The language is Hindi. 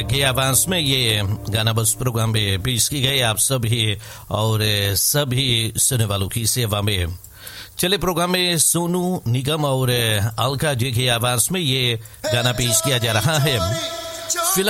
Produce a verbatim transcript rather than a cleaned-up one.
के आवाज में ये गाना बस प्रोग्राम में पेश की गई आप सभी और सभी सुनने वालों की सेवा में। चले प्रोग्राम में सोनू निगम और अलका जी की आवाज में ये गाना पेश किया जा रहा है। फिल्म